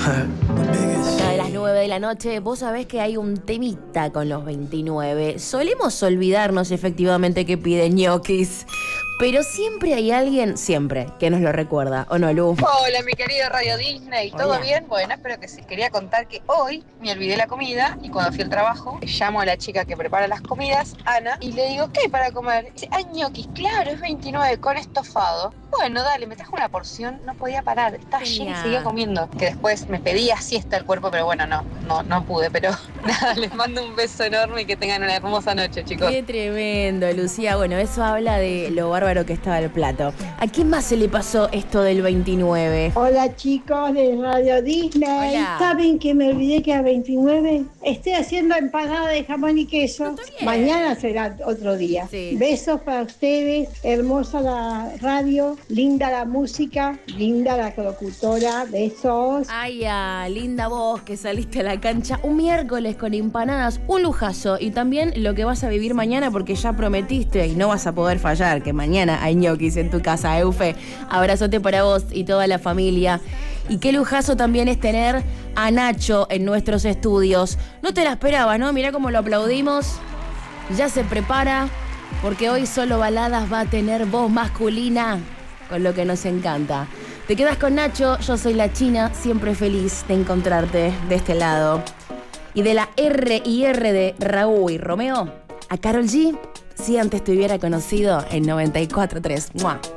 Acá de las 9 de la noche, vos sabés que hay un temita con los 29. Solemos olvidarnos efectivamente que piden ñoquis, pero siempre hay alguien, siempre, que nos lo recuerda, ¿o no, Lu? Hola, mi querido Radio Disney, ¿todo Hola. bien? Bueno, espero que sí. Quería contar que hoy me olvidé la comida y cuando fui al trabajo llamo a la chica que prepara las comidas, Ana, y le digo, ¿qué hay para comer? Dice, ay, ñoquis, claro, es 29 con estofado. Bueno, dale, me trajo una porción, no podía parar, estaba llena y seguía comiendo. Que después me pedía siesta el cuerpo, pero bueno, no pude. Pero nada, les mando un beso enorme y que tengan una hermosa noche, chicos. Qué tremendo, Lucía. Bueno, eso habla de lo bárbaro que estaba el plato. ¿A quién más se le pasó esto del 29? Hola chicos de Radio Disney. Hola. ¿Saben que me olvidé que a 29 estoy haciendo empanada de jamón y queso? Está bien. Mañana será otro día. Sí. Besos para ustedes. Hermosa la radio, linda la música, linda la locutora. Besos. Ay, linda voz que saliste a la cancha un miércoles con empanadas, un lujazo. Y también lo que vas a vivir mañana porque ya prometiste y no vas a poder fallar, que mañana hay ñoquis en tu casa, Eufe. Abrazote para vos y toda la familia. Y qué lujazo también es tener a Nacho en nuestros estudios. No te la esperaba, ¿no? Mirá cómo lo aplaudimos. Ya se prepara porque hoy Solo Baladas va a tener voz masculina, con lo que nos encanta. Te quedas con Nacho, yo soy la China, siempre feliz de encontrarte de este lado. Y de la R&R de Raúl y Romeo, a Karol G, si antes te hubiera conocido en 94.3. ¡Mua!